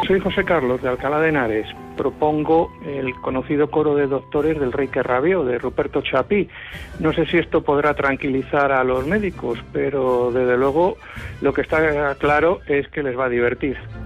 Soy José Carlos de Alcalá de Henares. Propongo el conocido coro de doctores del Rey que rabió, de Ruperto Chapí. No sé si esto podrá tranquilizar a los médicos, pero desde luego lo que está claro es que les va a divertir.